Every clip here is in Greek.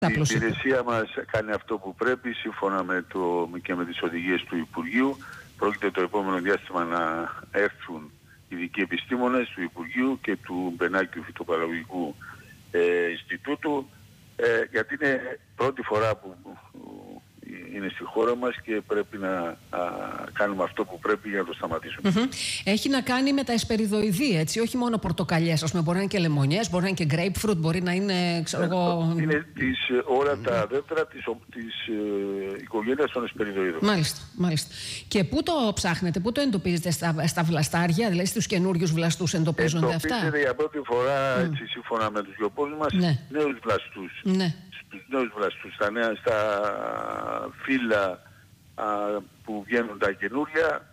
Η υπηρεσία μας κάνει αυτό που πρέπει σύμφωνα και με τις οδηγίες του Υπουργείου. Πρόκειται το επόμενο διάστημα να έρθουν ειδικοί επιστήμονες του Υπουργείου και του Μπενάκιου Φυτοπαραγωγικού Ινστιτούτου, γιατί είναι πρώτη φορά που είναι στη χώρα μας και πρέπει να κάνουμε αυτό που πρέπει για να το σταματήσουμε. Έχει να κάνει με τα εσπεριδοειδή, έτσι, όχι μόνο πορτοκαλιές, ας πούμε, μπορεί να είναι και λεμονιές, μπορεί να είναι και grapefruit, μπορεί να είναι, ξέρω εγώ... Είναι όλα τα δέντρα της οικογένειας των εσπεριδοειδών. Μάλιστα. Και πού το ψάχνετε, πού το εντοπίζετε, στα βλαστάρια, δηλαδή στους καινούριους βλαστούς εντοπίζονται αυτά? Εντοπίζεται για πρώτη φορά, έτσι, σύμφωνα με τους γεωπόνους μας, νέους βλαστούς. Στους νέους βλαστούς, στα φύλλα που βγαίνουν τα καινούρια,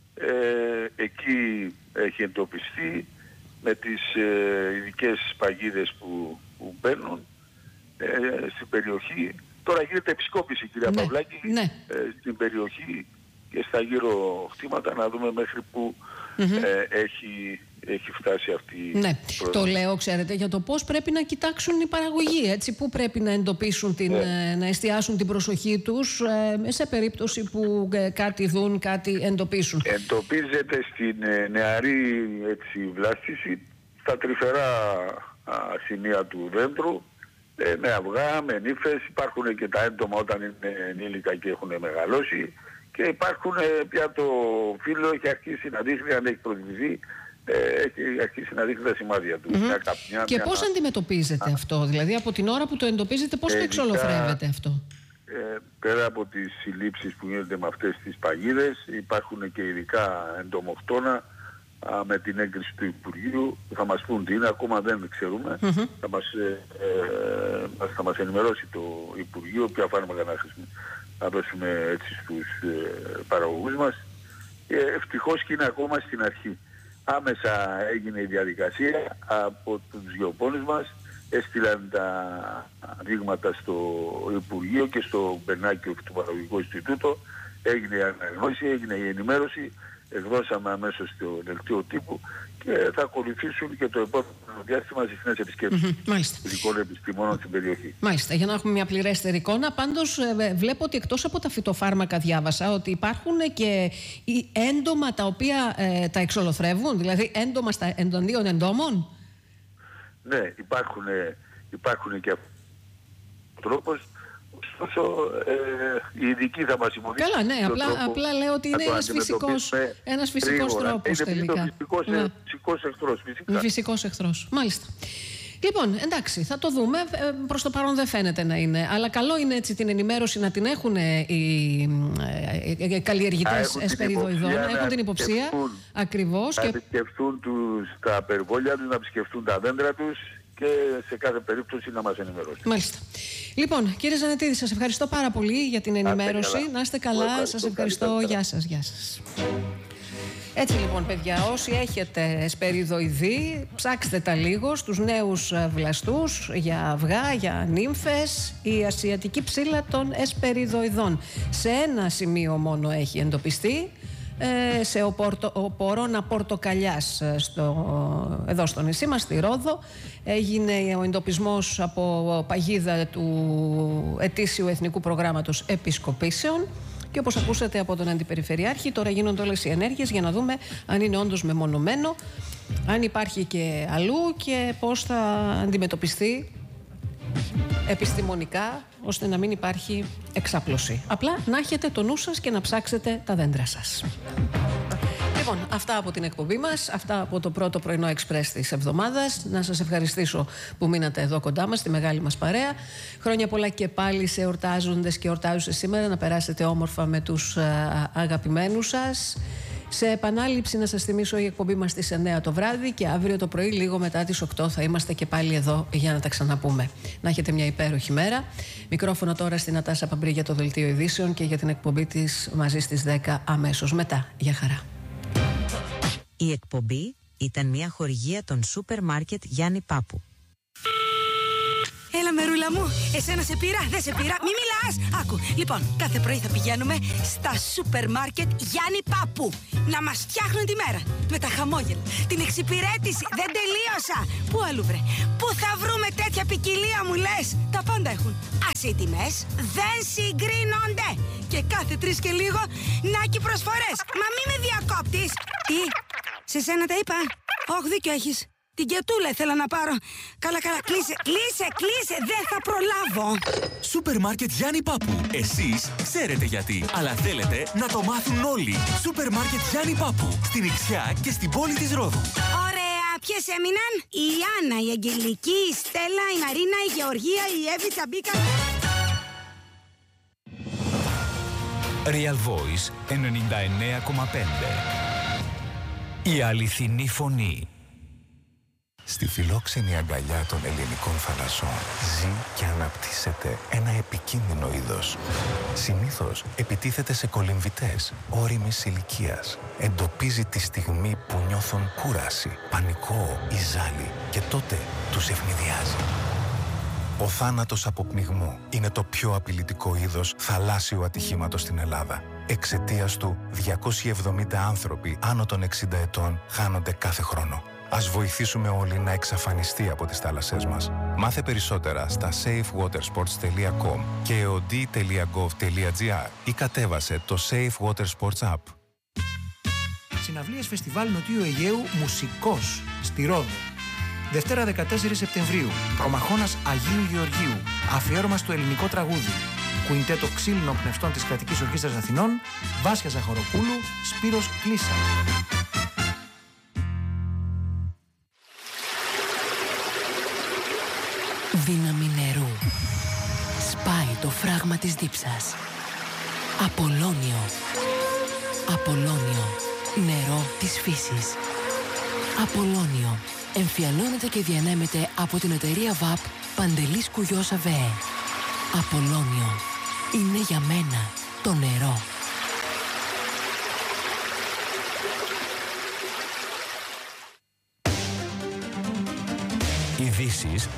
εκεί έχει εντοπιστεί με τις ειδικές παγίδες που μπαίνουν στην περιοχή. Τώρα γίνεται επισκόπηση, κυρία Παυλάκη, στην περιοχή και στα γύρω χτήματα, να δούμε μέχρι που έχει φτάσει αυτή η Το λέω, ξέρετε, για το πώς πρέπει να κοιτάξουν οι παραγωγοί, έτσι, πού πρέπει να εντοπίσουν, να εστιάσουν την προσοχή τους σε περίπτωση που κάτι δουν, κάτι εντοπίσουν. Εντοπίζεται στην νεαρή, έτσι, βλάστηση, στα τρυφερά σημεία του δέντρου, με αυγά, με νύφες. Υπάρχουν και τα έντομα όταν είναι ενήλικα και έχουν μεγαλώσει, και υπάρχουν πια το φύλλο έχει αρχίσει να δείχνει, αν έχει προδειθεί, έχει αρχίσει να δείχνει τα σημάδια του. Και πώς αντιμετωπίζετε αυτό, δηλαδή από την ώρα που το εντοπίζετε, πώς το εξολοθρεύετε αυτό? Πέρα από τις συλλήψεις που γίνονται με αυτές τις παγίδες, υπάρχουν και ειδικά εντομοκτώνα με την έγκριση του Υπουργείου, που θα μας πούν τι είναι, ακόμα δεν ξέρουμε. Θα μας ενημερώσει το Υπουργείο ποια φάρμακα να δώσουμε, έτσι, στους παραγωγούς μας. Ευτυχώς και είναι ακόμα στην αρχή. Άμεσα έγινε η διαδικασία από τους γεωπόνους μας, έστειλαν τα δείγματα στο Υπουργείο και στο Μπενάκιο Φυτοπαραγωγικό Ινστιτούτο, έγινε η αναγνώριση, έγινε η ενημέρωση, εκδώσαμε αμέσως το δελτίο τύπου και θα ακολουθήσουν και το επόμενο διάστημα συχνές επισκέψεις ειδικών επιστημόνων στην περιοχή. Μάλιστα, για να έχουμε μια πληρέστερη εικόνα. Πάντως βλέπω ότι εκτός από τα φυτοφάρμακα, διάβασα ότι υπάρχουν και έντομα τα οποία τα εξολοθρεύουν, δηλαδή έντομα εντονίων εντόμων. Ναι, υπάρχουν και τρόπος. Ωστόσο, οι ειδικοί θα μας υποστηρίξουν. Καλά, ναι, απλά λέω ότι είναι ένας φυσικός τρόπος τελικά. Είναι φυσικός εχθρός, φυσικά. Φυσικός εχθρός, μάλιστα. Λοιπόν, εντάξει, θα το δούμε. Προς το παρόν δεν φαίνεται να είναι. Αλλά καλό είναι, έτσι, την ενημέρωση να την έχουν οι καλλιεργητές εσπεριδοειδών. Να έχουν την υποψία. Ακριβώς. Να επισκεφτούν τα περιβόλια τους, να επισκεφτούν τα δέντρα τους και σε κάθε περίπτωση να μας ενημερώσει. Μάλιστα. Λοιπόν, κύριε Ζανετίδη, σας ευχαριστώ πάρα πολύ για την ενημέρωση. Να είστε καλά. Σας ευχαριστώ. Γεια σας. Έτσι λοιπόν, παιδιά, όσοι έχετε εσπεριδοειδή, ψάξτε τα λίγο στους νέους βλαστούς για αυγά, για νύμφες, η ασιατική ψήλα των εσπεριδοειδών. Σε ένα σημείο μόνο έχει εντοπιστεί, σε οπορώνα πορτοκαλιάς εδώ στο νησί μας, στη Ρόδο. Έγινε ο εντοπισμός από παγίδα του ετήσιου Εθνικού Προγράμματος Επισκοπήσεων. Και όπως ακούσατε από τον Αντιπεριφερειάρχη, τώρα γίνονται όλες οι ενέργειες για να δούμε αν είναι όντως μεμονωμένο, αν υπάρχει και αλλού και πώς θα αντιμετωπιστεί επιστημονικά, ώστε να μην υπάρχει εξάπλωση. Απλά να έχετε το νου σας και να ψάξετε τα δέντρα σας. Λοιπόν, αυτά από την εκπομπή μας, αυτά από το πρώτο πρωινό εξπρές της εβδομάδας. Να σας ευχαριστήσω που μείνατε εδώ κοντά μας, στη μεγάλη μας παρέα. Χρόνια πολλά και πάλι σε εορτάζοντες και εορτάζουσες σήμερα. Να περάσετε όμορφα με τους αγαπημένους σας. Σε επανάληψη να σας θυμίσω, η εκπομπή μας στις 9 το βράδυ και αύριο το πρωί λίγο μετά τις 8 θα είμαστε και πάλι εδώ για να τα ξαναπούμε. Να έχετε μια υπέροχη μέρα. Μικρόφωνο τώρα στην Νατάσα Παμπρή για το Δελτίο Ειδήσεων και για την εκπομπή της μαζί στις 10 αμέσως μετά. Γεια χαρά. Η εκπομπή ήταν μια χορηγία των σούπερ μάρκετ Γιάννη Πάπου. Έλα μερούλα μου, εσένα σε πήρα, δεν σε πήρα, μη μιλάς. Άκου, λοιπόν, κάθε πρωί θα πηγαίνουμε στα σούπερ μάρκετ Γιάννη Πάπου να μας φτιάχνουν τη μέρα. Με τα χαμόγελα, την εξυπηρέτηση, δεν τελείωσα. Πού αλλού βρε, πού θα βρούμε τέτοια ποικιλία μου λες. Τα πάντα έχουν. Άσε οι τιμές δεν συγκρίνονται. Και κάθε 3 και λίγο, νάκι προσφορές. Μα μη με διακόπτεις. Τι, σε σένα τα είπα. Όχι, δίκιο έχεις. Την κετούλα ήθελα να πάρω. Καλά, κλείσε, δεν θα προλάβω. Σούπερ μάρκετ Γιάννη Πάπου. Εσείς ξέρετε γιατί, αλλά θέλετε να το μάθουν όλοι. Σούπερ μάρκετ Γιάννη Πάπου. Στην Ιξιά και στην πόλη της Ρόδου. Ωραία, ποιες έμειναν? Η Άννα, η Αγγελική, η Στέλλα, η Μαρίνα, η Γεωργία, η Εύη, Τσαμπίκα. Real Voice 99,5. Η αληθινή φωνή. Στη φιλόξενη αγκαλιά των ελληνικών θαλασσών ζει και αναπτύσσεται ένα επικίνδυνο είδος. Συνήθως επιτίθεται σε κολυμβητές ώριμης ηλικίας. Εντοπίζει τη στιγμή που νιώθουν κούραση, πανικό ή ζάλι και τότε τους ευνηδιάζει. Ο θάνατος από πνιγμό είναι το πιο απειλητικό είδος θαλάσσιου ατυχήματος στην Ελλάδα. Εξαιτίας του, 270 άνθρωποι άνω των 60 ετών χάνονται κάθε χρόνο. Ας βοηθήσουμε όλοι να εξαφανιστεί από τις θάλασσές μας. Μάθε περισσότερα στα safewatersports.com και eod.gov.gr ή κατέβασε το Safe Water Sports App. Συναυλίες Φεστιβάλ Νοτιού Αιγαίου Μουσικός στη Ρόδο. Δευτέρα 14 Σεπτεμβρίου, προμαχώνας Αγίου Γεωργίου, αφιέρωμα στο ελληνικό τραγούδι. Κουιντέτο ξύλινων πνευστών της Κρατικής Ορχήστρας Αθηνών, Βάσια Ζαχαροπούλου, Σπύρος Κλίσσα. Δύναμη νερού. Σπάει το φράγμα της δίψας. Απολώνιο. Απολώνιο. Νερό της φύσης. Απολώνιο. Εμφιαλώνεται και διανέμεται από την εταιρεία ΒΑΠ Παντελής Κουγιός ΑΒΕ. Απολώνιο. Είναι για μένα το νερό. Ειδήσεις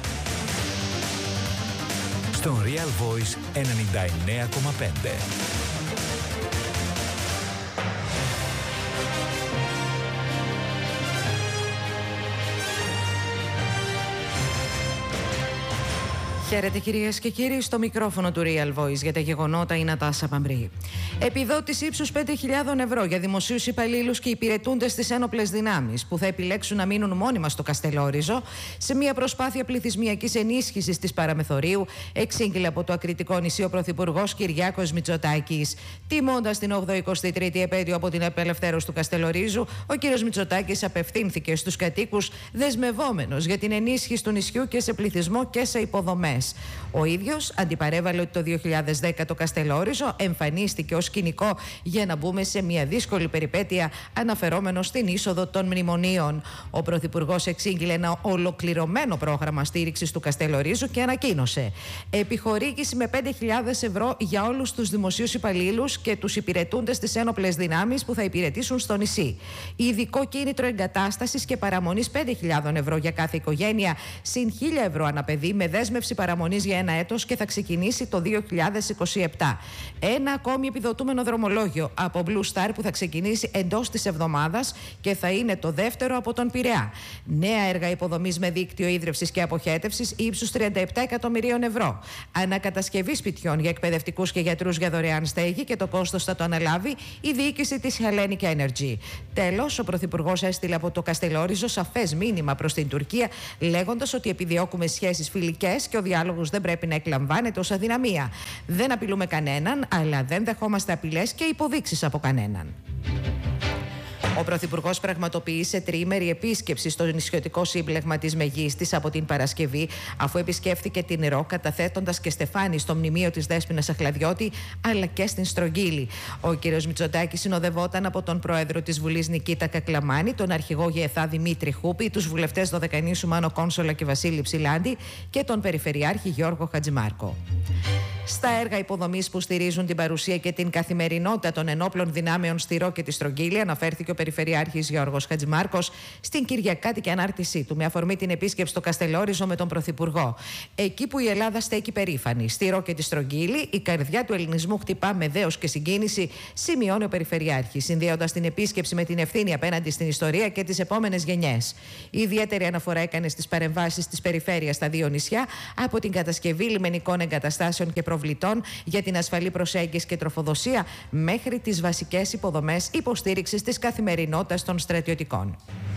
στον Real Voice 99,5. Χαίρετε κυρίες και κύριοι, στο μικρόφωνο του Real Voice για τα γεγονότα η Νατάσα Παμπρή. Επιδότηση ύψους 5.000 ευρώ για δημοσίους υπαλλήλους και υπηρετούντες στις ένοπλες δυνάμεις που θα επιλέξουν να μείνουν μόνιμα στο Καστελόριζο σε μια προσπάθεια πληθυσμιακής ενίσχυσης της Παραμεθορίου, εξήγηλε από το Ακριτικό νησί ο Πρωθυπουργός Κυριάκος Μητσοτάκης. Τιμώντας την 83η επέτειο από την απελευθέρωση του Καστελορίζου, ο κ. Μητσοτάκης απευθύνθηκε στους κατοίκους δεσμευόμενος για την ενίσχυση του νησιού και σε πληθυσμό και σε υποδομές. Ο ίδιος αντιπαρέβαλε ότι το 2010 το Καστελόριζο εμφανίστηκε ως σκηνικό για να μπούμε σε μια δύσκολη περιπέτεια, αναφερόμενο στην είσοδο των μνημονίων. Ο Πρωθυπουργός εξήγηλε ένα ολοκληρωμένο πρόγραμμα στήριξης του Καστελορίζου και ανακοίνωσε επιχορήγηση με 5.000 ευρώ για όλους τους δημοσίους υπαλλήλους και τους υπηρετούντες στις ένοπλες δυνάμεις που θα υπηρετήσουν στο νησί. Ειδικό κίνητρο εγκατάστασης και παραμονής 5.000 ευρώ για κάθε οικογένεια, συν 1.000 ευρώ αναπαιδί με δέσμευση παραμονής για 1 έτος και θα ξεκινήσει το 2027. Ένα ακόμη επιδοτούμενο δρομολόγιο από Blue Star που θα ξεκινήσει εντός της εβδομάδας και θα είναι το δεύτερο από τον Πειραιά. Νέα έργα υποδομής με δίκτυο ίδρυυσης και αποχέτευσης ύψους 37 εκατομμυρίων ευρώ. Ανακατασκευή σπιτιών για εκπαιδευτικούς και γιατρούς για δωρεάν στέγη και το κόστος θα το αναλάβει η διοίκηση της Hellenic Energy. Τέλος, ο Πρωθυπουργός έστειλε από το Καστελόριζο σαφές μήνυμα προς την Τουρκία, λέγοντας ότι επιδιώκουμε σχέσεις φιλικές και ο διάλογος δεν πρέπει να εκλαμβάνεται ως αδυναμία. Δεν απειλούμε κανέναν, αλλά δεν δεχόμαστε απειλές και υποδείξεις από κανέναν. Ο Πρωθυπουργός πραγματοποίησε τριήμερη επίσκεψη στο νησιωτικό σύμπλεγμα της Μεγίστης από την Παρασκευή, αφού επισκέφθηκε την Ρο, καταθέτοντας και στεφάνι στο μνημείο της Δέσποινας Αχλαδιώτη, αλλά και στην Στρογγύλη. Ο κ. Μητσοτάκης συνοδευόταν από τον Πρόεδρο της Βουλής Νικήτα Κακλαμάνη, τον Αρχηγό ΓΕΘΑ Δημήτρη Χούπη, τους βουλευτές Δωδεκανήσου Μάνο Κόνσολα και Βασίλη Ψηλάντη και τον Περιφερειάρχη Γιώργο Χατζημάρκο. Στα έργα υποδομής που στηρίζουν την παρουσία και την καθημερινότητα των ενόπλων δυνάμεων στη Ρο και τη Στρογγύλη, αναφέρθηκε ο Περιφερειάρχης Γιώργος Χατζημάρκος στην Κυριακάτικη ανάρτησή του, με αφορμή την επίσκεψη στο Καστελόριζο με τον Πρωθυπουργό. Εκεί που η Ελλάδα στέκει περήφανη, στη Ρο και τη Στρογγύλη, η καρδιά του ελληνισμού χτυπά με δέος και συγκίνηση, σημειώνει ο Περιφερειάρχης, συνδέοντας την επίσκεψη με την ευθύνη απέναντι στην ιστορία και τις επόμενες γενιές. Η ιδιαίτερη αναφορά έκανε στις παρεμβάσεις της περιφέρειας στα δύο νησιά, από την κατασκευή λιμενικών εγκαταστάσεων και προβλητών για την ασφαλή προσέγγιση και τροφοδοσία, μέχρι τις βασικές υποδομές υποστήριξης της καθημερινότητας των στρατιωτικών.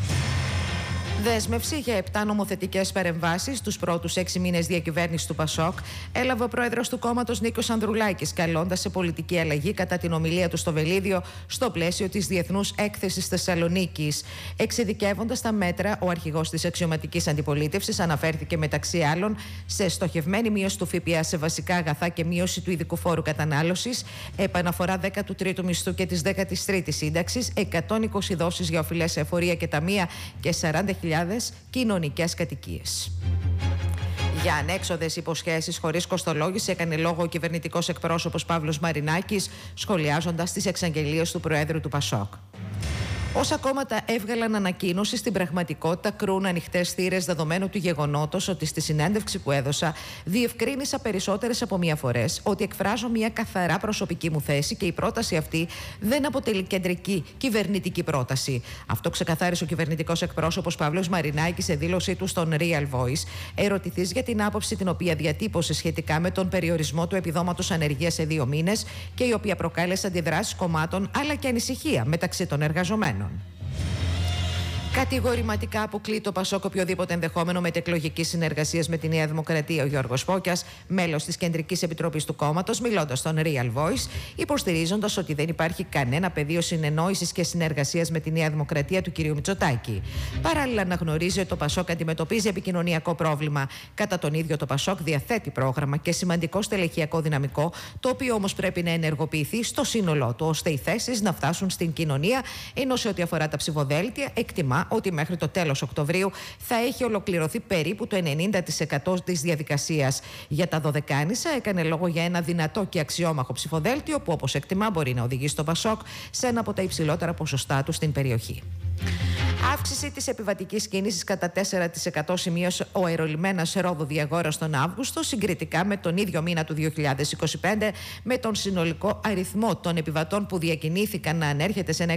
Δέσμευση για 7 νομοθετικές παρεμβάσεις τους πρώτους 6 μήνες διακυβέρνησης του ΠΑΣΟΚ έλαβε ο πρόεδρος του κόμματος Νίκος Ανδρουλάκης, καλώντας σε πολιτική αλλαγή κατά την ομιλία του στο Βελίδιο στο πλαίσιο της Διεθνούς Έκθεσης Θεσσαλονίκης. Εξειδικεύοντας τα μέτρα, ο αρχηγός της αξιωματικής αντιπολίτευσης αναφέρθηκε μεταξύ άλλων σε στοχευμένη μείωση του ΦΠΑ σε βασικά αγαθά και μείωση του ειδικού φόρου κατανάλωσης, επαναφορά 13ου μισθού και της 13ης σύνταξης, 120 δόσεις για οφειλές εφορία και ταμεία και 40.000 κοινωνικές κατοικίες. Για ανέξοδες υποσχέσεις χωρίς κοστολόγηση έκανε λόγο ο κυβερνητικός εκπρόσωπος Παύλος Μαρινάκης, σχολιάζοντας τις εξαγγελίες του Προέδρου του ΠΑΣΟΚ. Όσα κόμματα έβγαλαν ανακοίνωση, στην πραγματικότητα κρούν ανοιχτές θύρες, δεδομένου του γεγονότος ότι στη συνέντευξη που έδωσα διευκρίνησα περισσότερες από μία φορές ότι εκφράζω μία καθαρά προσωπική μου θέση και η πρόταση αυτή δεν αποτελεί κεντρική κυβερνητική πρόταση. Αυτό ξεκαθάρισε ο κυβερνητικός εκπρόσωπος Παύλος Μαρινάκης σε δήλωσή του στον Real Voice, ερωτηθής για την άποψη την οποία διατύπωσε σχετικά με τον περιορισμό του επιδόματος ανεργίας σε 2 μήνες και η οποία προκάλεσε αντιδράσεις κομμάτων αλλά και ανησυχία μεταξύ των εργαζομένων. Κατηγορηματικά αποκλεί το ΠΑΣΟΚ οποιοδήποτε ενδεχόμενο μετεκλογικής συνεργασίας με τη Νέα Δημοκρατία. Ο Γιώργος Φώκιας, μέλος της Κεντρικής Επιτροπής του κόμματος, μιλώντας στον Real Voice, υποστηρίζοντας ότι δεν υπάρχει κανένα πεδίο συνεννόησης και συνεργασίας με τη Νέα Δημοκρατία του κ. Μητσοτάκη. Παράλληλα, αναγνωρίζει ότι το ΠΑΣΟΚ αντιμετωπίζει επικοινωνιακό πρόβλημα. Κατά τον ίδιο, το ΠΑΣΟΚ διαθέτει πρόγραμμα και σημαντικό στελεχειακό δυναμικό, το οποίο όμως πρέπει να ενεργοποιηθεί στο σύνολό του, ώστε οι θέσεις να φτάσουν στην κοινωνία, ενώ σε ό,τι αφορά τα ψηφοδέλτια, εκτιμά ότι μέχρι το τέλος Οκτωβρίου θα έχει ολοκληρωθεί περίπου το 90% της διαδικασίας. Για τα Δωδεκάνησα έκανε λόγο για ένα δυνατό και αξιόμαχο ψηφοδέλτιο που, όπως εκτιμά, μπορεί να οδηγήσει το ΠΑΣΟΚ σε ένα από τα υψηλότερα ποσοστά του στην περιοχή. Αύξηση της επιβατικής κίνησης κατά 4% σημείωσε ο αερολιμένας Ρόδου Διαγόρας τον Αύγουστο, συγκριτικά με τον ίδιο μήνα του 2025, με τον συνολικό αριθμό των επιβατών που διακινήθηκαν να ανέρχεται σε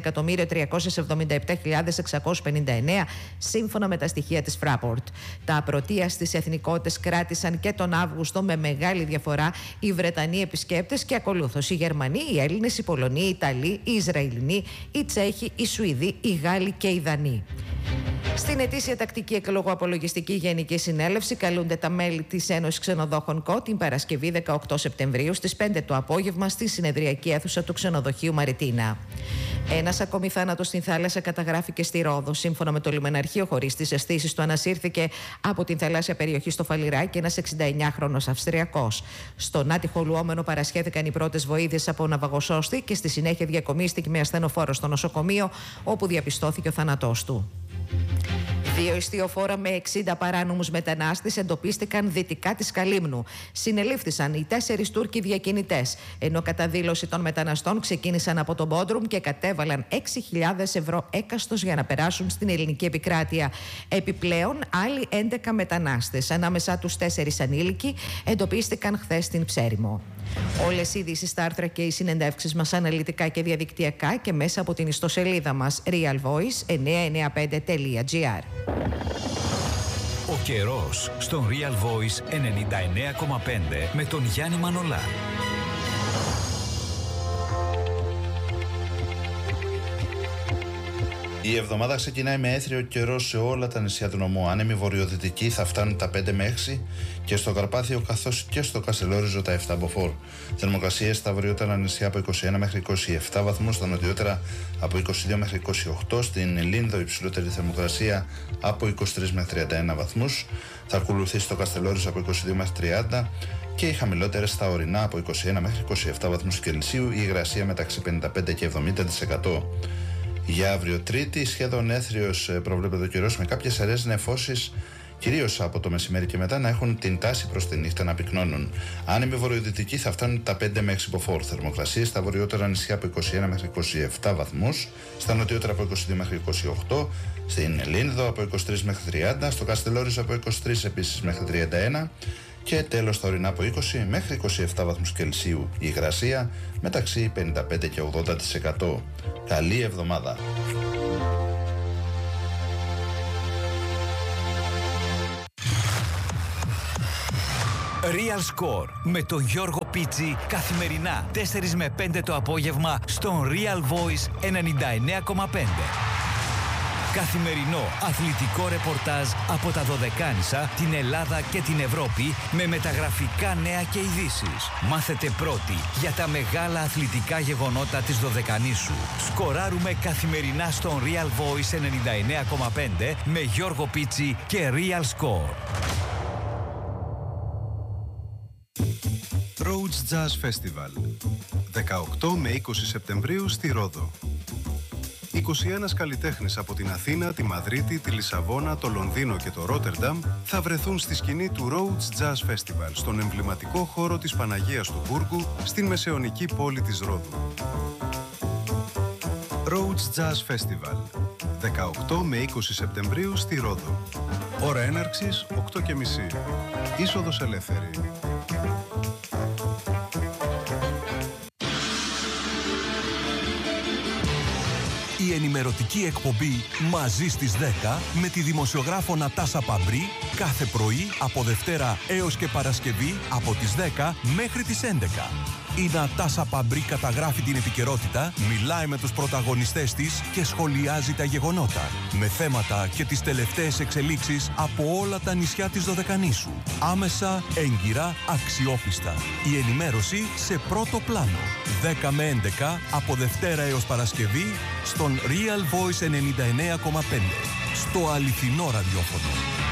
1.377.659, σύμφωνα με τα στοιχεία της Fraport. Τα πρωτεία στις εθνικότητες κράτησαν και τον Αύγουστο με μεγάλη διαφορά οι Βρετανοί επισκέπτες και ακολούθως οι Γερμανοί, οι Έλληνες, οι Πολωνοί, οι Ιταλοί, οι Ισραηλινοί, οι Τσέχοι, οι Σουηδοί, οι Γάλλοι και οι Δανείοι. Στην ετήσια τακτική εκλογοαπολογιστική Γενική Συνέλευση καλούνται τα μέλη της Ένωσης Ξενοδόχων ΚΟ την Παρασκευή 18 Σεπτεμβρίου στις 5 το απόγευμα στη συνεδριακή αίθουσα του ξενοδοχείου Μαριτίνα. Ένας ακόμη θάνατος στην θάλασσα καταγράφηκε στη Ρόδο. Σύμφωνα με το λιμεναρχείο, χωρίς τις αισθήσεις του, ανασύρθηκε από την θαλάσσια περιοχή στο Φαλιράκι ένας 69χρονος Αυστριακός. Στον άτυχο λουόμενο παρασχέθηκαν οι πρώτες βοήθειες από ναυαγοσώστη και στη συνέχεια διακομίστηκε με ασθενοφόρο στο νοσοκομείο, όπου διαπιστώθηκε ο θάνατός του. 2 ιστιοφόρα με 60 παράνομους μετανάστες εντοπίστηκαν δυτικά της Καλύμνου. Συνελήφθησαν οι 4 Τούρκοι διακινητές, ενώ κατά δήλωση των μεταναστών ξεκίνησαν από τον Μπόντρουμ και κατέβαλαν 6.000 ευρώ έκαστος για να περάσουν στην ελληνική επικράτεια. Επιπλέον, άλλοι 11 μετανάστες, ανάμεσά τους 4 ανήλικοι, εντοπίστηκαν χθες στην Ψέριμο. Όλες οι ειδήσεις στα άρθρα και οι συνεντεύξεις μας αναλυτικά και διαδικτυακά και μέσα από την ιστοσελίδα μας realvoice995.gr. Ο καιρός στον Real Voice 99,5 με τον Γιάννη Μανολά. Η εβδομάδα ξεκινάει με έθριο καιρό σε όλα τα νησιά του νομού. Άνεμοι βορειοδυτικοί θα φτάνουν τα 5 με 6 και στο Καρπάθιο καθώς και στο Καστελόριζο τα 7 μποφόρ. Θερμοκρασίες στα βορειότερα νησιά από 21 μέχρι 27 βαθμούς, στα νοτιότερα από 22 μέχρι 28, στην Λίνδο υψηλότερη θερμοκρασία από 23 μέχρι 31 βαθμούς. Θα ακολουθήσει το Καστελόριζο από 22 μέχρι 30 και οι χαμηλότερες στα ορεινά από 21 μέχρι 27 βαθμούς Κελσίου, η υγρασία μεταξύ 55 και 70%. Για αύριο Τρίτη, σχεδόν έθριος προβλέπεται ο καιρός με κάποιες αερές νεφώσεις κυρίως από το μεσημέρι και μετά, να έχουν την τάση προς τη νύχτα να πυκνώνουν. Άνεμοι βορειοδυτικοί θα φτάνουν τα 5 με 6 μποφόρ. Θερμοκρασίες στα βορειότερα νησιά από 21 μέχρι 27 βαθμούς, στα νοτιότερα από 22 μέχρι 28, στην Λίνδο από 23 μέχρι 30, στο Καστελόριζο από 23 επίσης μέχρι 31 και τέλος στα ορεινά από 20 μέχρι 27 βαθμούς Κελσίου. Η υγρασία μεταξύ 55 και 80%. Καλή εβδομάδα! Real Score με τον Γιώργο Πίτσι καθημερινά 4 με 5 το απόγευμα στον Real Voice 99,5. Καθημερινό αθλητικό ρεπορτάζ από τα Δωδεκάνησα, την Ελλάδα και την Ευρώπη με μεταγραφικά νέα και ειδήσεις. Μάθετε πρώτοι για τα μεγάλα αθλητικά γεγονότα της Δωδεκανήσου. Σκοράρουμε καθημερινά στον Real Voice 99,5 με Γιώργο Πίτσι και Real Score. Rhodes Jazz Festival 18 με 20 Σεπτεμβρίου στη Ρόδο. 21 καλλιτέχνες από την Αθήνα, τη Μαδρίτη, τη Λισαβόνα, το Λονδίνο και το Ρότερνταμ θα βρεθούν στη σκηνή του Rhodes Jazz Festival στον εμβληματικό χώρο της Παναγίας του Μπούργου στην μεσαιωνική πόλη της Ρόδου. Rhodes Jazz Festival 18 με 20 Σεπτεμβρίου στη Ρόδο. Ώρα έναρξης 8:30. Είσοδος ελεύθερη. Η ενημερωτική εκπομπή «Μαζί στις 10» με τη δημοσιογράφο Νατάσα Παμπρή κάθε πρωί από Δευτέρα έως και Παρασκευή από τις 10 μέχρι τις 11. Η Νατάσα Παμπρή καταγράφει την επικαιρότητα, μιλάει με τους πρωταγωνιστές της και σχολιάζει τα γεγονότα με θέματα και τις τελευταίες εξελίξεις από όλα τα νησιά της Δωδεκανήσου. Άμεσα, έγκυρα, αξιόπιστα. Η ενημέρωση σε πρώτο πλάνο. 10 με 11 από Δευτέρα έως Παρασκευή στον Real Voice 99,5. Στο αληθινό ραδιόφωνο.